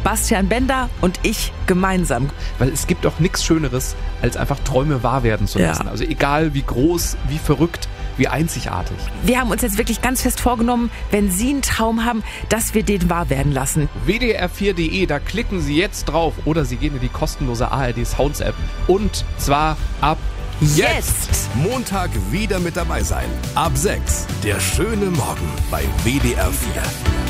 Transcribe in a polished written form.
Sebastian Bender und ich gemeinsam. Weil es gibt doch nichts Schöneres, als einfach Träume wahr werden zu lassen. Ja. Also egal wie groß, wie verrückt, wie einzigartig. Wir haben uns jetzt wirklich ganz fest vorgenommen, wenn Sie einen Traum haben, dass wir den wahr werden lassen. WDR4.de, da klicken Sie jetzt drauf oder Sie gehen in die kostenlose ARD Sounds App. Und zwar ab jetzt! Montag wieder mit dabei sein. Ab 6. Der schöne Morgen bei WDR 4.